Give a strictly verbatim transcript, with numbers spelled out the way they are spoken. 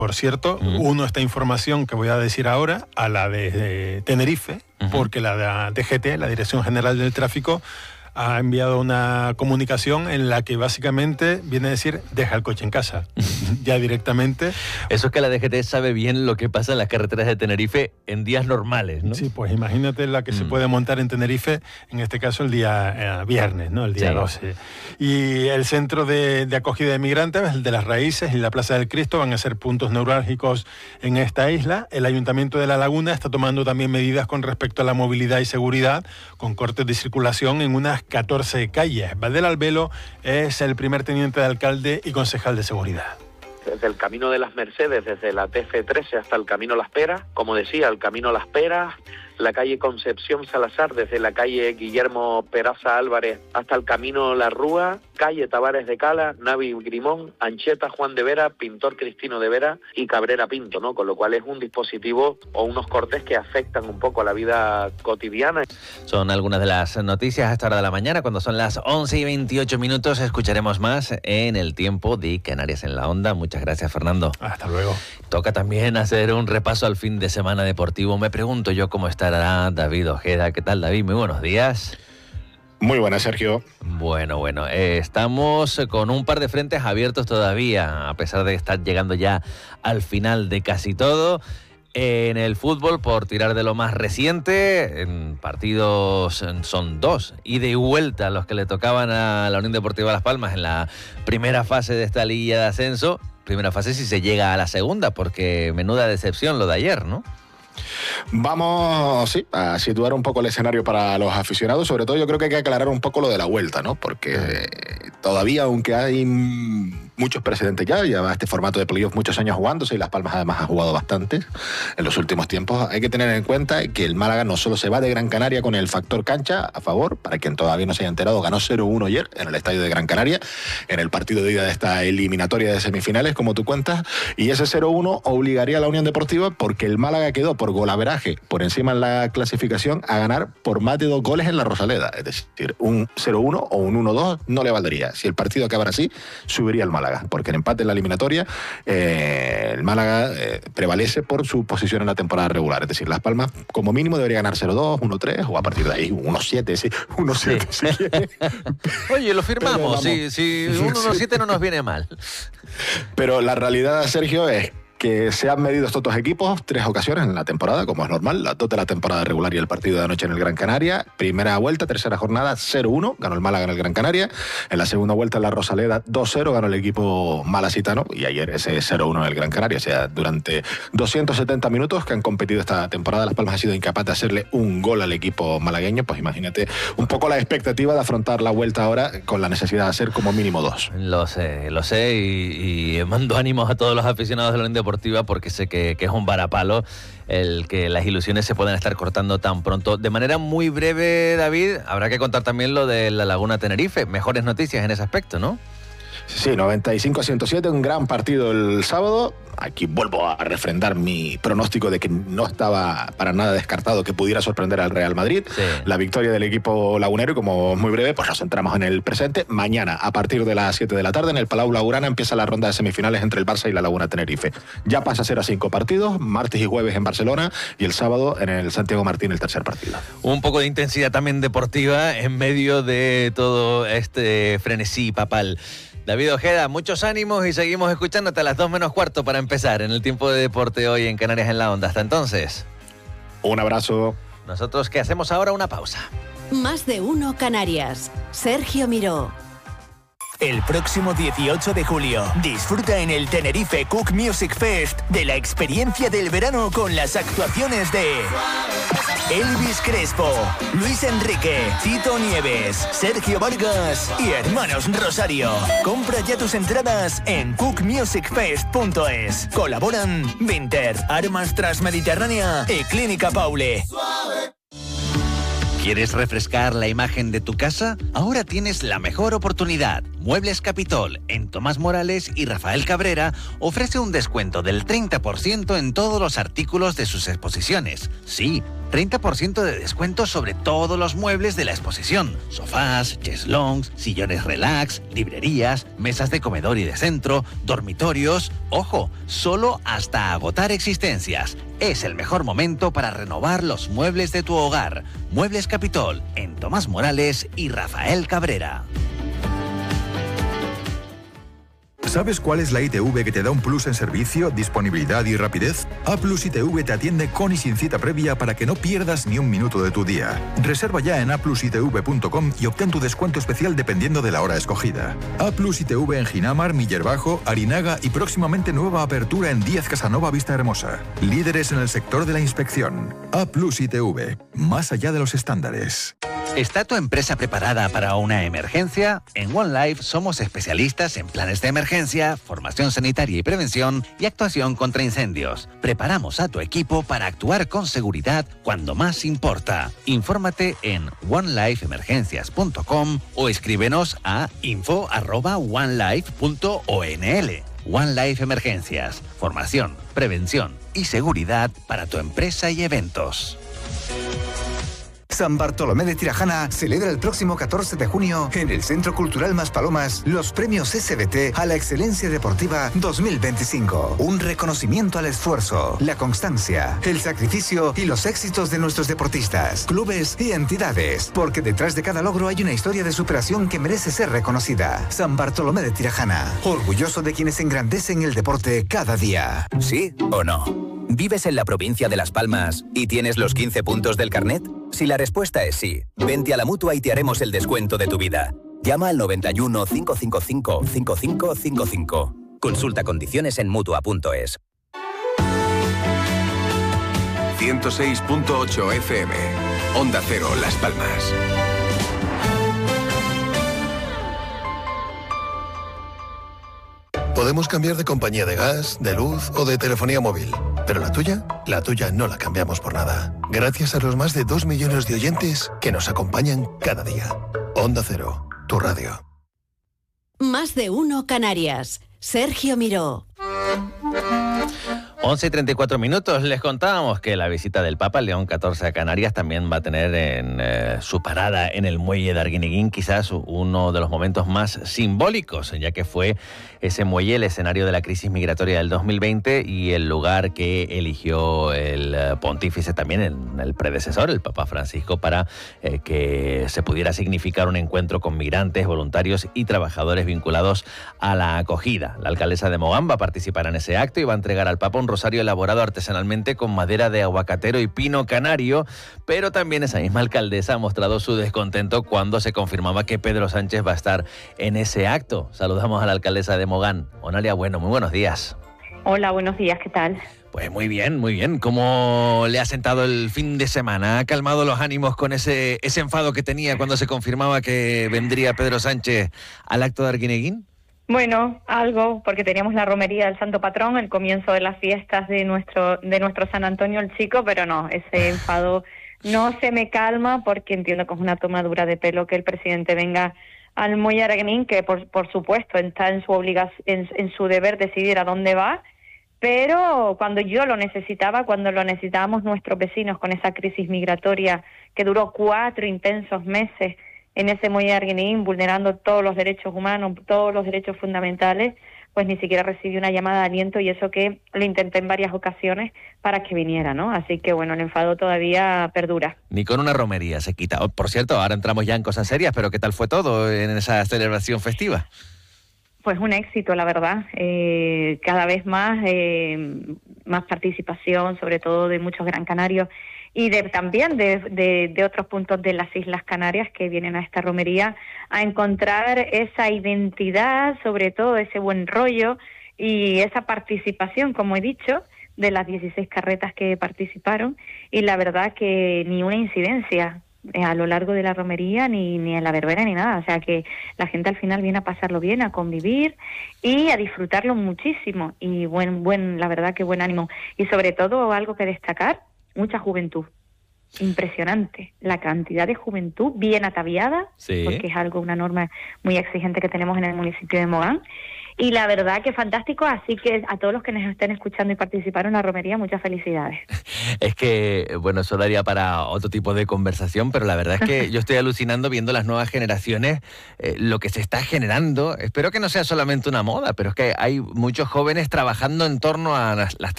Por cierto, uh-huh. uno esta información que voy a decir ahora a la de, de Tenerife, uh-huh. porque la de D G T, la Dirección General del Tráfico, ha enviado una comunicación en la que básicamente viene a decir deja el coche en casa, ya directamente. Eso es que la D G T sabe bien lo que pasa en las carreteras de Tenerife en días normales, ¿no? Sí, pues imagínate la que mm. se puede montar en Tenerife, en este caso el día eh, viernes, ¿no? El día sí. doce. Y el centro de, de acogida de migrantes, el de las Raíces y la Plaza del Cristo van a ser puntos neurálgicos en esta isla. El Ayuntamiento de La Laguna está tomando también medidas con respecto a la movilidad y seguridad, con cortes de circulación en unas catorce calles. Valdel Albelo es el primer teniente de alcalde y concejal de seguridad. Desde el Camino de las Mercedes, desde la T F trece hasta el Camino Las Peras, como decía, el Camino Las Peras, la calle Concepción Salazar, desde la calle Guillermo Peraza Álvarez hasta el Camino La Rúa, calle Tavares de Cala, Navi Grimón, Ancheta Juan de Vera, Pintor Cristino de Vera y Cabrera Pinto, ¿no? Con lo cual es un dispositivo o unos cortes que afectan un poco a la vida cotidiana. Son algunas de las noticias a esta hora de la mañana. Cuando son las once y veintiocho minutos escucharemos más en el tiempo de Canarias en la Onda. Muchas gracias, Fernando. Hasta luego. Toca también hacer un repaso al fin de semana deportivo. Me pregunto yo cómo estará David Ojeda. ¿Qué tal, David? Muy buenos días. Muy buenas, Sergio. Bueno, bueno, eh, estamos con un par de frentes abiertos todavía, a pesar de estar llegando ya al final de casi todo. En el fútbol, por tirar de lo más reciente, en partidos son dos, ida y vuelta los que le tocaban a la Unión Deportiva Las Palmas en la primera fase de esta liguilla de ascenso. Primera fase si se llega a la segunda, porque menuda decepción lo de ayer, ¿no? Vamos, sí, a situar un poco el escenario para los aficionados. Sobre todo yo creo que hay que aclarar un poco lo de la vuelta, ¿no? Porque eh, todavía, aunque hay muchos precedentes ya, lleva este formato de playoff muchos años jugándose y Las Palmas además ha jugado bastantes en los últimos tiempos, hay que tener en cuenta que el Málaga no solo se va de Gran Canaria con el factor cancha a favor, para quien todavía no se haya enterado, ganó cero uno ayer en el estadio de Gran Canaria, en el partido de ida de esta eliminatoria de semifinales, como tú cuentas, y ese cero uno obligaría a la Unión Deportiva, porque el Málaga quedó por golaveraje por encima en la clasificación, a ganar por más de dos goles en la Rosaleda. Es decir, un cero uno o un uno dos no le valdría. Si el partido acabara así, subiría el Málaga, porque el empate en la eliminatoria, eh, el Málaga eh, prevalece por su posición en la temporada regular. Es decir, Las Palmas como mínimo debería ganar cero dos, uno tres o a partir de ahí uno siete, sí, uno siete sí. Si quiere. Oye, lo firmamos, si, si un uno siete no nos viene mal. Pero la realidad, Sergio, es que se han medido estos dos equipos tres ocasiones en la temporada, como es normal, las dos de la temporada regular y el partido de anoche en el Gran Canaria. Primera vuelta, tercera jornada, cero uno, ganó el Málaga en el Gran Canaria. En la segunda vuelta en la Rosaleda, dos cero, ganó el equipo malacitano, y ayer ese cero uno en el Gran Canaria. O sea, durante doscientos setenta minutos que han competido esta temporada, Las Palmas ha sido incapaz de hacerle un gol al equipo malagueño. Pues imagínate un poco la expectativa de afrontar la vuelta ahora con la necesidad de hacer como mínimo dos. Lo sé, lo sé, y, y mando ánimos a todos los aficionados de la Unión Deportiva, porque sé que, que es un varapalo el que las ilusiones se puedan estar cortando tan pronto. De manera muy breve, David, habrá que contar también lo de la Laguna Tenerife. Mejores noticias en ese aspecto, ¿no? Sí, noventa y cinco a ciento siete, un gran partido el sábado. Aquí vuelvo a refrendar mi pronóstico de que no estaba para nada descartado que pudiera sorprender al Real Madrid. Sí. La victoria del equipo lagunero, y como muy breve, pues nos centramos en el presente. Mañana, a partir de las siete de la tarde, en el Palau Blaugrana empieza la ronda de semifinales entre el Barça y la Laguna Tenerife. Ya pasa a ser a cinco partidos, martes y jueves en Barcelona, y el sábado en el Santiago Martín el tercer partido. Un poco de intensidad también deportiva en medio de todo este frenesí papal. David Ojeda, muchos ánimos y seguimos escuchándote a las dos menos cuarto para empezar en el tiempo de deporte hoy en Canarias en la Onda. Hasta entonces. Un abrazo. Nosotros que hacemos ahora una pausa. Más de uno Canarias. Sergio Miró. El próximo dieciocho de julio, disfruta en el Tenerife Cook Music Fest de la experiencia del verano con las actuaciones de Elvis Crespo, Luis Enrique, Tito Nieves, Sergio Vargas y Hermanos Rosario. Compra ya tus entradas en cook music fest punto es. Colaboran Vinter, Armas Transmediterránea y Clínica Paule. ¿Quieres refrescar la imagen de tu casa? Ahora tienes la mejor oportunidad. Muebles Capitol, en Tomás Morales y Rafael Cabrera, ofrece un descuento del treinta por ciento en todos los artículos de sus exposiciones. Sí, treinta por ciento de descuento sobre todos los muebles de la exposición. Sofás, cheslongs, sillones relax, librerías, mesas de comedor y de centro, dormitorios. Ojo, solo hasta agotar existencias. Es el mejor momento para renovar los muebles de tu hogar. Muebles Capitol, en Tomás Morales y Rafael Cabrera. ¿Sabes cuál es la I T V que te da un plus en servicio, disponibilidad y rapidez? A Plus I T V te atiende con y sin cita previa para que no pierdas ni un minuto de tu día. Reserva ya en a plus i t v punto com y obtén tu descuento especial dependiendo de la hora escogida. A Plus I T V en Ginamar, Miller Bajo, Arinaga y próximamente nueva apertura en Díaz Casanova Vista Hermosa. Líderes en el sector de la inspección. A Plus I T V, más allá de los estándares. ¿Está tu empresa preparada para una emergencia? En One Life somos especialistas en planes de emergencia, formación sanitaria y prevención y actuación contra incendios. Preparamos a tu equipo para actuar con seguridad cuando más importa. Infórmate en one life emergencias punto com o escríbenos a info arroba one life punto o n l. One Life Emergencias, formación, prevención y seguridad para tu empresa y eventos. San Bartolomé de Tirajana celebra el próximo catorce de junio en el Centro Cultural Maspalomas los premios S B T a la Excelencia Deportiva dos mil veinticinco. Un reconocimiento al esfuerzo, la constancia, el sacrificio y los éxitos de nuestros deportistas, clubes y entidades, porque detrás de cada logro hay una historia de superación que merece ser reconocida. San Bartolomé de Tirajana, orgulloso de quienes engrandecen el deporte cada día. ¿Sí o no? ¿Vives en la provincia de Las Palmas y tienes los quince puntos del carnet? Si la respuesta es sí, vente a la Mutua y te haremos el descuento de tu vida. Llama al noventa y uno, cinco cinco cinco, cinco cinco cinco cinco. Consulta condiciones en mutua punto es. ciento seis punto ocho F M. Onda Cero, Las Palmas. Podemos cambiar de compañía de gas, de luz o de telefonía móvil. Pero la tuya, la tuya no la cambiamos por nada. Gracias a los más de dos millones de oyentes que nos acompañan cada día. Onda Cero, tu radio. Más de uno Canarias. Sergio Miró. once y treinta y cuatro minutos. Les contábamos que la visita del Papa León catorce a Canarias también va a tener en eh, su parada en el muelle de Arguineguín quizás uno de los momentos más simbólicos, ya que fue ese muelle el escenario de la crisis migratoria del dos mil veinte y el lugar que eligió el pontífice, también el, el predecesor, el Papa Francisco, para eh, que se pudiera significar un encuentro con migrantes, voluntarios y trabajadores vinculados a la acogida. La alcaldesa de Mogán va a participar en ese acto y va a entregar al Papa un rosario elaborado artesanalmente con madera de aguacatero y pino canario, pero también esa misma alcaldesa ha mostrado su descontento cuando se confirmaba que Pedro Sánchez va a estar en ese acto. Saludamos a la alcaldesa de Mogán, Onalia Bueno, muy buenos días. Hola, buenos días, ¿qué tal? Pues muy bien, muy bien. ¿Cómo le ha sentado el fin de semana? ¿Ha calmado los ánimos con ese, ese enfado que tenía cuando se confirmaba que vendría Pedro Sánchez al acto de Arguineguín? Bueno, algo, porque teníamos la romería del Santo Patrón, el comienzo de las fiestas de nuestro de nuestro San Antonio el Chico, pero no, ese enfado no se me calma porque entiendo que es una tomadura de pelo que el presidente venga al muelle Arguineguín, que por, por supuesto está en su obligación, en, en su deber decidir a dónde va, pero cuando yo lo necesitaba, cuando lo necesitábamos nuestros vecinos con esa crisis migratoria que duró cuatro intensos meses, en ese muelle de Arguineguín, vulnerando todos los derechos humanos, todos los derechos fundamentales, pues ni siquiera recibí una llamada de aliento, y eso que lo intenté en varias ocasiones para que viniera, ¿no? Así que, bueno, el enfado todavía perdura. Ni con una romería se quita. Por cierto, ahora entramos ya en cosas serias, pero ¿qué tal fue todo en esa celebración festiva? Pues un éxito, la verdad. Eh, cada vez más, eh, más participación, sobre todo de muchos gran canarios, y de, también de, de, de otros puntos de las Islas Canarias que vienen a esta romería a encontrar esa identidad, sobre todo ese buen rollo y esa participación, como he dicho, de las dieciséis carretas que participaron, y la verdad que ni una incidencia a lo largo de la romería, ni, ni en la verbena, ni nada. O sea que la gente al final viene a pasarlo bien, a convivir y a disfrutarlo muchísimo, y buen, buen, la verdad que buen ánimo, y sobre todo algo que destacar, mucha juventud. Impresionante la cantidad de juventud bien ataviada, sí, porque es algo, una norma muy exigente que tenemos en el municipio de Mogán, y la verdad que fantástico, así que a todos los que nos estén escuchando y participaron en la romería, muchas felicidades. Es que, bueno, eso daría para otro tipo de conversación, pero la verdad es que yo estoy alucinando viendo las nuevas generaciones, eh, lo que se está generando. Espero que no sea solamente una moda, pero es que hay muchos jóvenes trabajando en torno a las, las